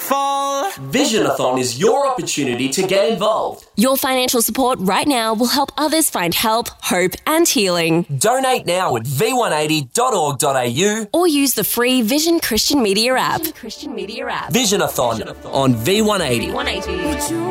fall. Visionathon is your opportunity to get involved. Your financial support right now will help others find help, hope and healing. Donate now at v180.org.au Or use the free Vision Christian Media app. Visionathon on V180.